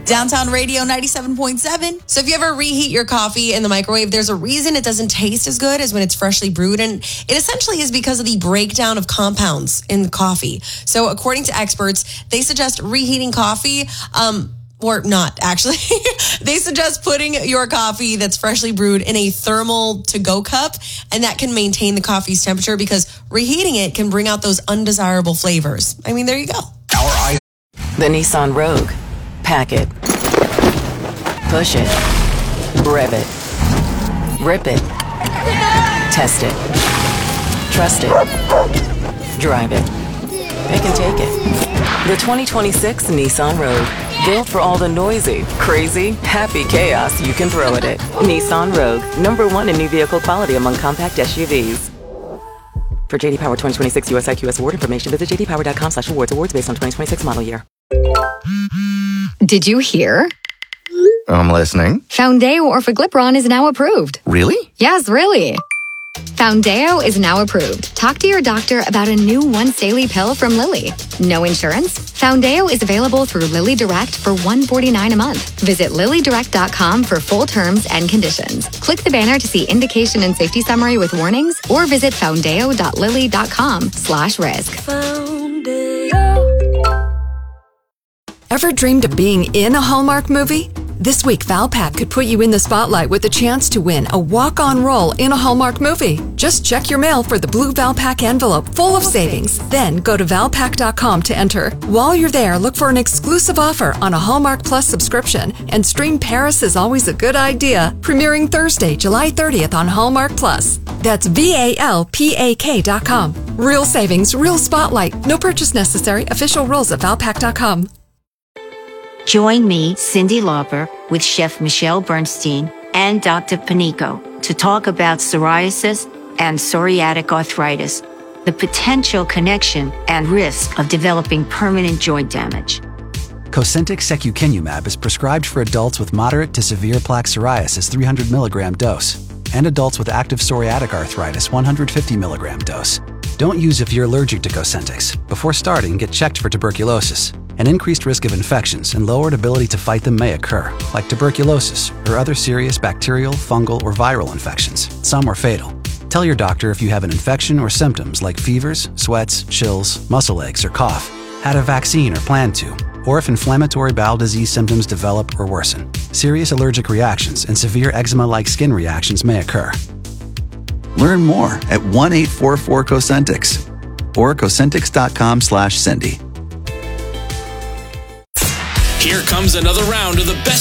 Downtown Radio 97.7. So if you ever reheat your coffee in the microwave, there's a reason it doesn't taste as good as when it's freshly brewed. And it essentially is because of the breakdown of compounds in the coffee. So according to experts, they suggest reheating coffee, or not actually. They suggest putting your coffee that's freshly brewed in a thermal to-go cup, and that can maintain the coffee's temperature because reheating it can bring out those undesirable flavors. I mean, there you go. The Nissan Rogue. Pack it. Push it. Rev it. Rip it. Test it. Trust it. Drive it. Pick and take it. The 2026 Nissan Rogue. Built for all the noisy, crazy, happy chaos you can throw at it. Nissan Rogue. #1 in new vehicle quality among compact SUVs. For JD Power 2026 US IQS award information, visit jdpower.com/awards. Awards based on 2026 model year. Did you hear? I'm listening. Foundeo Orforglipron is now approved. Really? Yes, really. Foundeo is now approved. Talk to your doctor about a new once-daily pill from Lilly. No insurance? Foundeo is available through Lilly Direct for $149 a month. Visit LillyDirect.com for full terms and conditions. Click the banner to see indication and safety summary with warnings, or visit foundeo.lilly.com/risk. Ever dreamed of being in a Hallmark movie? This week, Valpak could put you in the spotlight with a chance to win a walk-on role in a Hallmark movie. Just check your mail for the blue Valpak envelope full of savings. Then go to Valpak.com to enter. While you're there, look for an exclusive offer on a Hallmark Plus subscription and stream Paris is Always a Good Idea, premiering Thursday, July 30th on Hallmark Plus. That's VALPAK.com. Real savings, real spotlight. No purchase necessary. Official rules at Valpak.com. Join me, Cyndi Lauper, with Chef Michelle Bernstein and Dr. Panico to talk about psoriasis and psoriatic arthritis, the potential connection and risk of developing permanent joint damage. Cosentyx secukinumab is prescribed for adults with moderate to severe plaque psoriasis 300 milligram dose and adults with active psoriatic arthritis 150 milligram dose. Don't use if you're allergic to Cosentyx. Before starting, get checked for tuberculosis. An increased risk of infections and lowered ability to fight them may occur, like tuberculosis or other serious bacterial, fungal, or viral infections. Some are fatal. Tell your doctor if you have an infection or symptoms like fevers, sweats, chills, muscle aches, or cough, had a vaccine or plan to, or if inflammatory bowel disease symptoms develop or worsen. Serious allergic reactions and severe eczema-like skin reactions may occur. Learn more at 1-844-COSENTYX or Cosentyx.com/Cindy. Here comes another round of the best